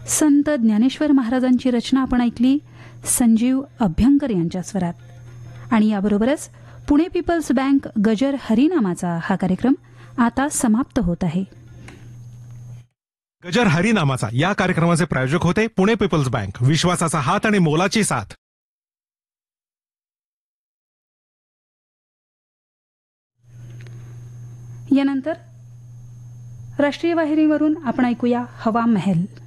संत ज्ञानेश्वर महाराजांची रचना आपण ऐकली संजीव अभ्यंकर यांच्या स्वरात. आणि याबरोबरच पुणे पीपल्स बँक गजर हरिनामाचा हा कार्यक्रम आता समाप्त होत आहे. गजर हरिनामाचा या कार्यक्रमाचे प्रायोजक होते पुणे पीपल्स बँक, विश्वासाचा हात आणि मोलाची साथ. यानंतर राष्ट्रीय वाहिनीवरून आपण ऐकूया हवा महल.